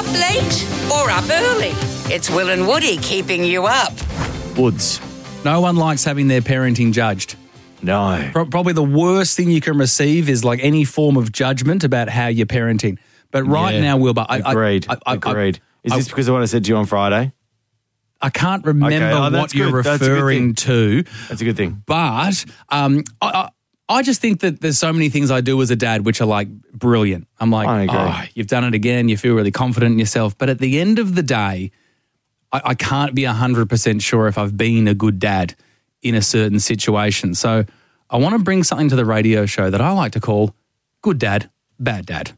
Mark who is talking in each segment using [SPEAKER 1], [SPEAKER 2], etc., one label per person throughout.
[SPEAKER 1] late or up early? It's Will and Woody keeping you up.
[SPEAKER 2] Woods.
[SPEAKER 3] No one likes having their parenting judged.
[SPEAKER 2] No.
[SPEAKER 3] Probably the worst thing you can receive is like any form of judgment about how you're parenting. But right now, Wilbur,
[SPEAKER 2] Agreed. Is this because of what I said to you on Friday?
[SPEAKER 3] I can't remember what you're referring to.
[SPEAKER 2] That's a good thing.
[SPEAKER 3] But I just think that there's so many things I do as a dad which are like brilliant. I'm like,
[SPEAKER 2] I agree.
[SPEAKER 3] You've done it again. You feel really confident in yourself. But at the end of the day, I can't be 100% sure if I've been a good dad in a certain situation. So I want to bring something to the radio show that I like to call Good Dad, Bad Dad.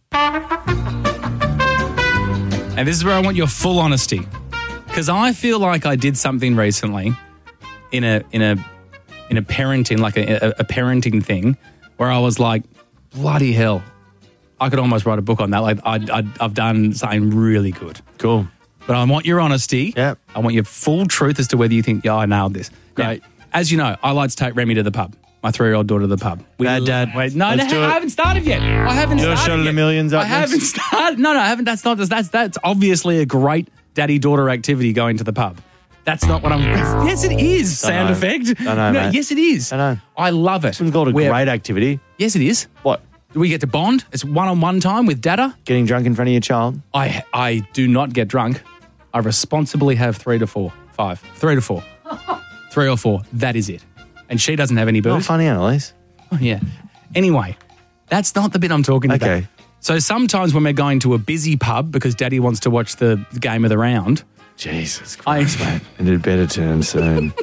[SPEAKER 3] And this is where I want your full honesty. Because I feel like I did something recently in a parenting, like a parenting thing, where I was like, bloody hell, I could almost write a book on that. Like I've done something really good.
[SPEAKER 2] Cool.
[SPEAKER 3] But I want your honesty.
[SPEAKER 2] Yep.
[SPEAKER 3] I want your full truth as to whether you think, I nailed this.
[SPEAKER 2] Great.
[SPEAKER 3] Now, as you know, I like to take Remy to the pub. My 3-year-old daughter to the pub.
[SPEAKER 2] Bad dad.
[SPEAKER 3] Wait, no,
[SPEAKER 2] Let's do it.
[SPEAKER 3] I haven't started yet. I haven't
[SPEAKER 2] You're
[SPEAKER 3] started
[SPEAKER 2] shot
[SPEAKER 3] yet.
[SPEAKER 2] of the millions up
[SPEAKER 3] I haven't started. No, I haven't. That's obviously a great daddy-daughter activity going to the pub. That's not what I'm... Yes, it is. Sound effect.
[SPEAKER 2] I know, mate.
[SPEAKER 3] Yes, it is.
[SPEAKER 2] I know.
[SPEAKER 3] I love it.
[SPEAKER 2] It's called a great activity.
[SPEAKER 3] Yes, it is.
[SPEAKER 2] What?
[SPEAKER 3] We get to bond. It's one-on-one time with Dada.
[SPEAKER 2] Getting drunk in front of your child?
[SPEAKER 3] I do not get drunk. I responsibly have 3 to 4. 5. 3 to 4. 3 or 4. That is it. And she doesn't have any booze.
[SPEAKER 2] Not funny, Annalise.
[SPEAKER 3] Oh, yeah. Anyway, that's not the bit I'm talking about.
[SPEAKER 2] Okay.
[SPEAKER 3] So sometimes when we're going to a busy pub because Daddy wants to watch the game of the round.
[SPEAKER 2] Jesus Christ, mate. It had better turn soon.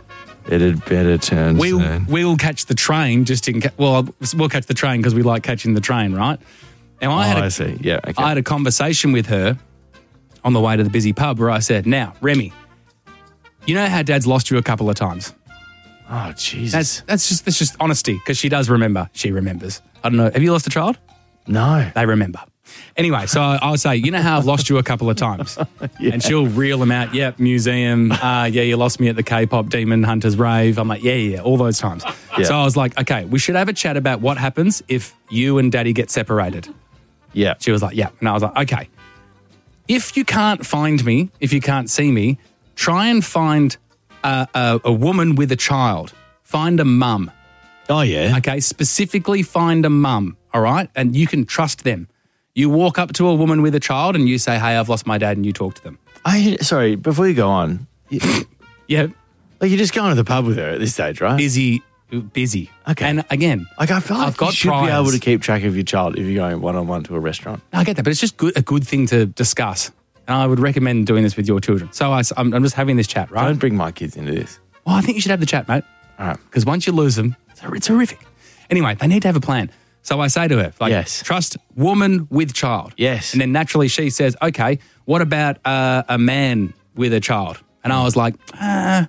[SPEAKER 2] Soon.
[SPEAKER 3] We'll catch the train just in case. Well, we'll catch the train because we like catching the train, right? And
[SPEAKER 2] I see. Yeah, okay.
[SPEAKER 3] I had a conversation with her on the way to the busy pub where I said, now, Remy, you know how Dad's lost you a couple of times?
[SPEAKER 2] Oh, Jesus.
[SPEAKER 3] That's just honesty because she does remember. She remembers. I don't know. Have you lost a child?
[SPEAKER 2] No.
[SPEAKER 3] They remember. Anyway, so I'll say, you know how I've lost you a couple of times?
[SPEAKER 2] Yeah.
[SPEAKER 3] And she'll reel them out. Yep, museum. You lost me at the K-pop Demon Hunters rave. I'm like, yeah, all those times.
[SPEAKER 2] Yeah.
[SPEAKER 3] So I was like, okay, we should have a chat about what happens if you and Daddy get separated.
[SPEAKER 2] Yeah.
[SPEAKER 3] She was like, yeah. And I was like, okay. If you can't find me, if you can't see me, try and find a woman with a child. Find a mum.
[SPEAKER 2] Oh, yeah.
[SPEAKER 3] Okay, specifically find a mum, all right? And you can trust them. You walk up to a woman with a child and you say, hey, I've lost my dad, and you talk to them.
[SPEAKER 2] Sorry, before you go on.
[SPEAKER 3] Yeah.
[SPEAKER 2] Like, you're just going to the pub with her at this stage, right?
[SPEAKER 3] Busy.
[SPEAKER 2] Okay.
[SPEAKER 3] And again,
[SPEAKER 2] Like, I feel like
[SPEAKER 3] I've got
[SPEAKER 2] you should be
[SPEAKER 3] priors.
[SPEAKER 2] able to keep track of your child if you're going one-on-one to a restaurant.
[SPEAKER 3] I get that, but it's just a good thing to discuss. And I would recommend doing this with your children. So I'm just having this chat, right?
[SPEAKER 2] Don't bring my kids into this.
[SPEAKER 3] Well, I think you should have the chat, mate.
[SPEAKER 2] All right.
[SPEAKER 3] Because once you lose them, it's horrific. Anyway, they need to have a plan. So I say to her, like,
[SPEAKER 2] Yes.
[SPEAKER 3] trust woman with child.
[SPEAKER 2] Yes.
[SPEAKER 3] And then naturally she says, okay, what about a man with a child? And I was like, nah,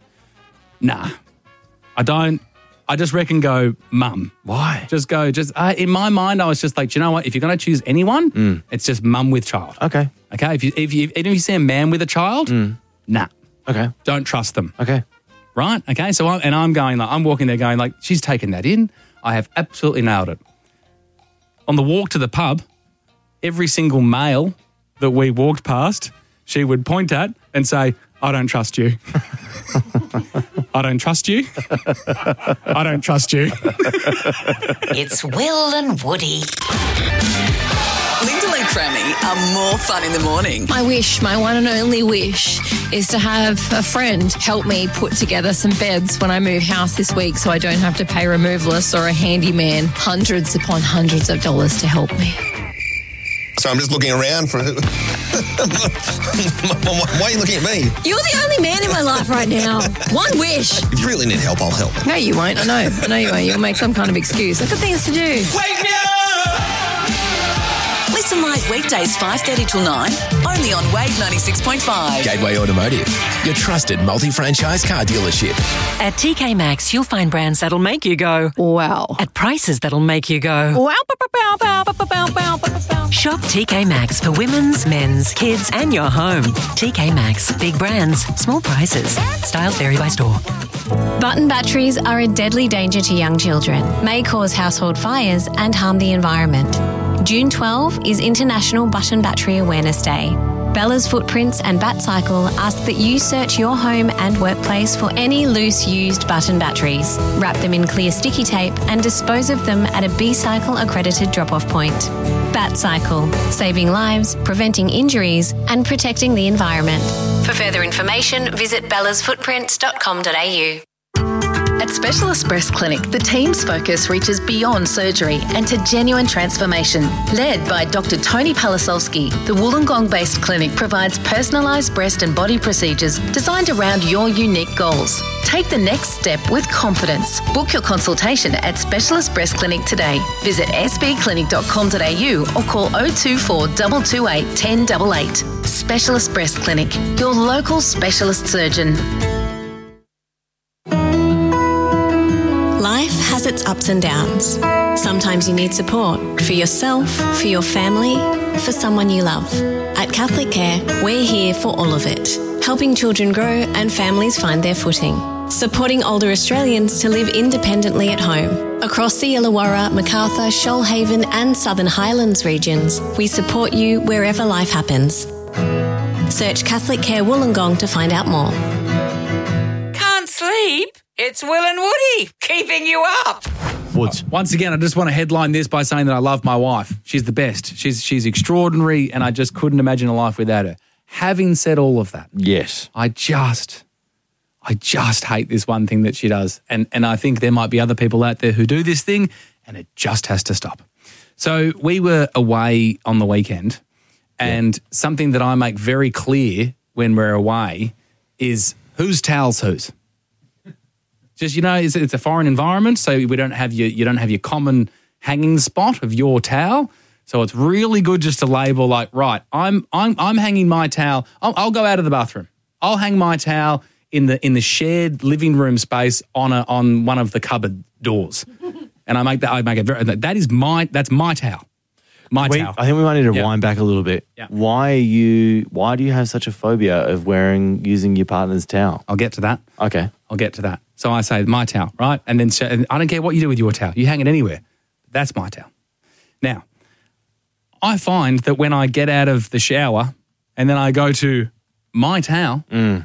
[SPEAKER 3] I don't. I just reckon go mum.
[SPEAKER 2] Why?
[SPEAKER 3] In my mind, I was just like, do you know what? If you're going to choose anyone, it's just mum with child.
[SPEAKER 2] Okay.
[SPEAKER 3] Okay? If you see a man with a child, nah,
[SPEAKER 2] Okay.
[SPEAKER 3] don't trust them.
[SPEAKER 2] Okay.
[SPEAKER 3] Right? Okay. So I'm walking there going like, she's taken that in. I have absolutely nailed it. On the walk to the pub, every single male that we walked past, she would point at and say, I don't trust you. I don't trust you. I don't trust you.
[SPEAKER 1] It's Will and Woody. Lyndall and Crammy are more fun in the morning.
[SPEAKER 4] My wish, my one and only wish, is to have a friend help me put together some beds when I move house this week so I don't have to pay removalists or a handyman hundreds upon hundreds of dollars to help me.
[SPEAKER 5] So I'm just looking around for... Why are you looking at me?
[SPEAKER 4] You're the only man in my life right now. One wish.
[SPEAKER 5] If you really need help, I'll help.
[SPEAKER 4] No, you won't. I know you won't. You'll make some kind of excuse. I've got things to do.
[SPEAKER 1] Wake me up! Listen live weekdays 5:30 till 9, only on Wave 96.5.
[SPEAKER 6] Gateway Automotive, your trusted multi-franchise car dealership.
[SPEAKER 7] At TK Maxx, you'll find brands that'll make you go,
[SPEAKER 4] Wow.
[SPEAKER 7] at prices that'll make you go.
[SPEAKER 4] Wow. Bow, bow, bow, bow, bow, bow, bow, bow.
[SPEAKER 7] Shop TK Maxx for women's, men's, kids, and your home. TK Maxx, big brands, small prices. Styles vary by store.
[SPEAKER 8] Button batteries are a deadly danger to young children, may cause household fires and harm the environment. June 12 is International Button Battery Awareness Day. Bella's Footprints and Batcycle ask that you search your home and workplace for any loose used button batteries, wrap them in clear sticky tape and dispose of them at a B-Cycle accredited drop-off point. Batcycle, saving lives, preventing injuries and protecting the environment. For further information, visit bellasfootprints.com.au.
[SPEAKER 9] At Specialist Breast Clinic, the team's focus reaches beyond surgery and to genuine transformation. Led by Dr. Tony Palisowski, the Wollongong-based clinic provides personalised breast and body procedures designed around your unique goals. Take the next step with confidence. Book your consultation at Specialist Breast Clinic today. Visit sbclinic.com.au or call 024 228 1088. Specialist Breast Clinic, your local specialist surgeon.
[SPEAKER 8] Life has its ups and downs. Sometimes you need support for yourself, for your family, for someone you love. At Catholic Care, we're here for all of it, helping children grow and families find their footing, supporting older Australians to live independently at home. Across the Illawarra, Macarthur, Shoalhaven and Southern Highlands regions, we support you wherever life happens. Search Catholic Care Wollongong to find out more.
[SPEAKER 10] Can't sleep? It's Will and Woody keeping you up.
[SPEAKER 3] Once again, I just want to headline this by saying that I love my wife. She's the best. She's extraordinary, and I just couldn't imagine a life without her. Having said all of that,
[SPEAKER 2] yes,
[SPEAKER 3] I just hate this one thing that she does, and I think there might be other people out there who do this thing, and it just has to stop. So we were away on the weekend, and something that I make very clear when we're away is whose towel's whose. Just, it's a foreign environment, so you don't have your common hanging spot of your towel. So it's really good just to label like, right, I'm hanging my towel. I'll go out of the bathroom. I'll hang my towel in the shared living room space on one of the cupboard doors, and I make it very. That's my towel. My towel.
[SPEAKER 2] I think we might need to wind back a little bit.
[SPEAKER 3] Yeah.
[SPEAKER 2] Why do you have such a phobia of using your partner's towel?
[SPEAKER 3] I'll get to that.
[SPEAKER 2] Okay.
[SPEAKER 3] I'll get to that. So I say, my towel, right? And then I don't care what you do with your towel. You hang it anywhere. That's my towel. Now, I find that when I get out of the shower and then I go to my towel,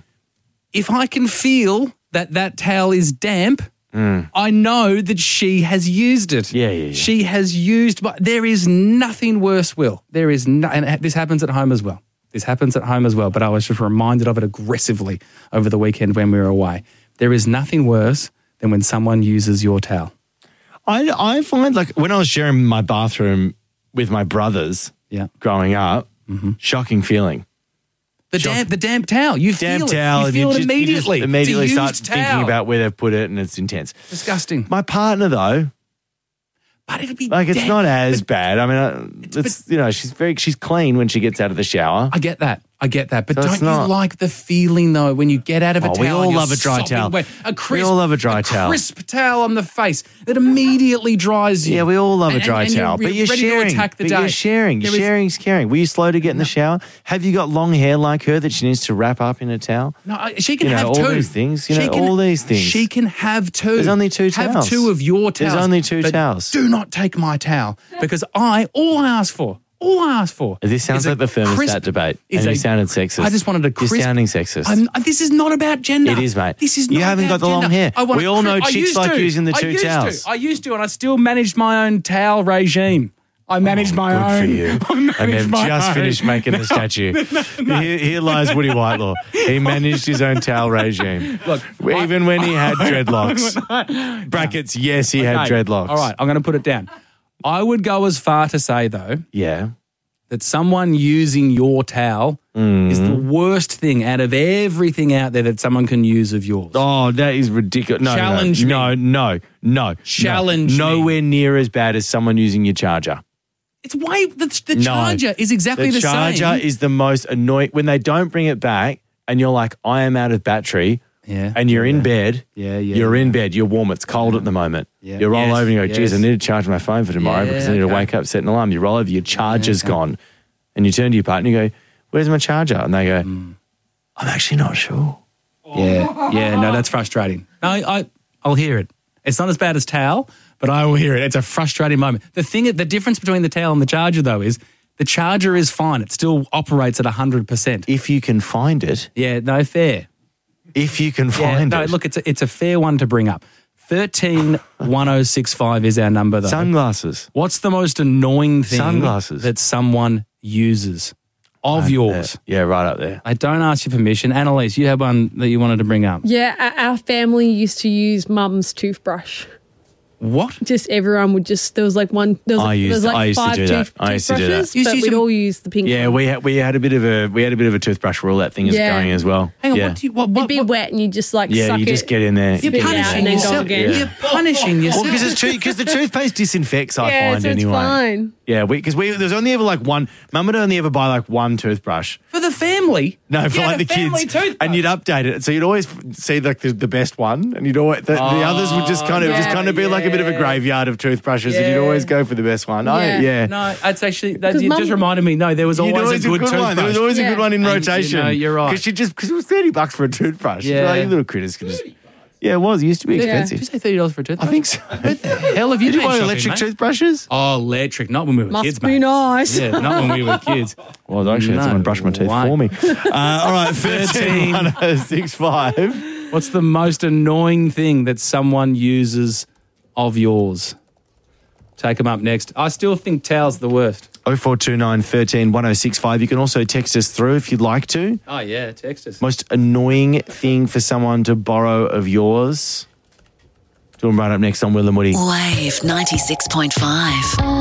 [SPEAKER 3] if I can feel that towel is damp, I know that she has used it.
[SPEAKER 2] Yeah.
[SPEAKER 3] She has used, but there is nothing worse, Will. There is and this happens at home as well. But I was just reminded of it aggressively over the weekend when we were away. There is nothing worse than when someone uses your towel.
[SPEAKER 2] I find when I was sharing my bathroom with my brothers growing up, shocking feeling.
[SPEAKER 3] The damp towel. You feel it. You feel it immediately.
[SPEAKER 2] You just immediately start thinking about where they've put it, and it's intense.
[SPEAKER 3] Disgusting.
[SPEAKER 2] My partner, though,
[SPEAKER 3] but it'll be
[SPEAKER 2] it's not as bad. I mean, she's clean when she gets out of the shower.
[SPEAKER 3] I get that. But
[SPEAKER 2] So
[SPEAKER 3] don't you like the feeling, though, when you get out of a towel?
[SPEAKER 2] We all
[SPEAKER 3] and
[SPEAKER 2] love
[SPEAKER 3] you're
[SPEAKER 2] a dry
[SPEAKER 3] sopping
[SPEAKER 2] towel.
[SPEAKER 3] wet,
[SPEAKER 2] We all love a dry towel.
[SPEAKER 3] crisp towel on the face that immediately dries you.
[SPEAKER 2] Yeah, we all love a dry
[SPEAKER 3] and
[SPEAKER 2] towel. But you're
[SPEAKER 3] ready
[SPEAKER 2] sharing.
[SPEAKER 3] to attack the day.
[SPEAKER 2] You're sharing. Sharing's caring. Were you slow to get in the shower? Have you got long hair like her that she needs to wrap up in a towel?
[SPEAKER 3] No, she can have two.
[SPEAKER 2] All these things.
[SPEAKER 3] All
[SPEAKER 2] these things.
[SPEAKER 3] She can have two.
[SPEAKER 2] There's only two towels.
[SPEAKER 3] Have two of your towels.
[SPEAKER 2] There's only two
[SPEAKER 3] but
[SPEAKER 2] towels.
[SPEAKER 3] Do not take my towel because all I ask for.
[SPEAKER 2] This sounds like the thermostat debate, and you sounded sexist.
[SPEAKER 3] I just wanted a crisp.
[SPEAKER 2] You're sounding sexist.
[SPEAKER 3] This is not about gender.
[SPEAKER 2] It is, mate.
[SPEAKER 3] This is not
[SPEAKER 2] You haven't
[SPEAKER 3] about
[SPEAKER 2] got the long
[SPEAKER 3] gender.
[SPEAKER 2] hair. We all know chicks like using the two towels.
[SPEAKER 3] I used to, and I still managed my own towel regime. I managed my own.
[SPEAKER 2] Good for you. And they've just finished making the statue. Here lies Woody Whitelaw. He managed his own towel regime.
[SPEAKER 3] Look,
[SPEAKER 2] even when he had dreadlocks. Brackets, yes, he had dreadlocks.
[SPEAKER 3] All right, I'm going to put it down. I would go as far to say, though, that someone using your towel is the worst thing out of everything out there that someone can use of yours.
[SPEAKER 2] Oh, that is ridiculous. No,
[SPEAKER 3] Challenge me.
[SPEAKER 2] No.
[SPEAKER 3] Challenge me.
[SPEAKER 2] Nowhere near as bad as someone using your charger.
[SPEAKER 3] It's the charger is exactly the same.
[SPEAKER 2] The charger is the most annoying. When they don't bring it back and you're like, I am out of battery, and you're in bed, you're in bed, you're warm, it's cold at the moment.
[SPEAKER 3] Yeah.
[SPEAKER 2] You roll over and you go, geez,
[SPEAKER 3] yes.
[SPEAKER 2] I need to charge my phone for tomorrow because I need to wake up, set an alarm. You roll over, your charger's gone. And you turn to your partner and you go, where's my charger? And they go, I'm actually not sure.
[SPEAKER 3] Yeah, no, that's frustrating. No, I'll hear it. It's not as bad as towel, but I will hear it. It's a frustrating moment. The difference between the towel and the charger, though, is the charger is fine. It still operates at 100%.
[SPEAKER 2] If you can find it.
[SPEAKER 3] Yeah, no, fair.
[SPEAKER 2] If you can find it.
[SPEAKER 3] No, look, it's a fair one to bring up. 131065 is our number, though.
[SPEAKER 2] Sunglasses.
[SPEAKER 3] What's the most annoying thing
[SPEAKER 2] Sunglasses.
[SPEAKER 3] that someone uses of yours?
[SPEAKER 2] Yeah, right up there.
[SPEAKER 3] I don't ask your permission. Annalise, you had one that you wanted to bring up.
[SPEAKER 11] Yeah, our family used to use mum's toothbrush.
[SPEAKER 3] What?
[SPEAKER 11] Just everyone would there was like one, there was like 5 toothbrushes, but we'd all use the pink one.
[SPEAKER 2] Yeah, we had a bit of a toothbrush rule. That thing is going as well.
[SPEAKER 3] Hang on,
[SPEAKER 2] yeah.
[SPEAKER 11] It'd be wet and you just suck
[SPEAKER 2] you
[SPEAKER 11] it.
[SPEAKER 2] just get in there.
[SPEAKER 11] You're punishing yourself.
[SPEAKER 3] You're punishing yourself.
[SPEAKER 2] Well, because the toothpaste disinfects, I find,
[SPEAKER 11] so
[SPEAKER 2] anyway.
[SPEAKER 11] it's fine.
[SPEAKER 2] Yeah, because there's only ever like one. Mum would only ever buy like one toothbrush.
[SPEAKER 3] For the family?
[SPEAKER 2] No, for like the kids. And you'd update it. So you'd always see like the best one, and you'd always the others would just kind of be like a bit of a graveyard of toothbrushes, and you'd always go for the best one. No,
[SPEAKER 3] it's actually you just reminded me. No, there was always a good toothbrush.
[SPEAKER 2] One. There was always a good one in rotation.
[SPEAKER 3] You're right.
[SPEAKER 2] Because it was $30 for a toothbrush.
[SPEAKER 3] Yeah,
[SPEAKER 2] like, you little critters can just. Yeah, it was. It used to be expensive.
[SPEAKER 3] Did you say $30 for a toothbrush?
[SPEAKER 2] I think so.
[SPEAKER 3] What the hell have you
[SPEAKER 2] Did
[SPEAKER 3] been
[SPEAKER 2] buy
[SPEAKER 3] shopping,
[SPEAKER 2] electric
[SPEAKER 3] mate?
[SPEAKER 2] toothbrushes?
[SPEAKER 3] Oh, electric. Not when we were kids, mate.
[SPEAKER 11] Must be nice.
[SPEAKER 3] Yeah, not when we were kids.
[SPEAKER 2] Well, I actually had someone brush my teeth for me. All right, 131065.
[SPEAKER 3] What's the most annoying thing that someone uses of yours? Take them up next. I still think towel's the worst.
[SPEAKER 2] 0429 13 1065. You can also text us through if you'd like to.
[SPEAKER 3] Oh, yeah, text us.
[SPEAKER 2] Most annoying thing for someone to borrow of yours. Doing right up next on Will and Woody.
[SPEAKER 1] Wave 96.5.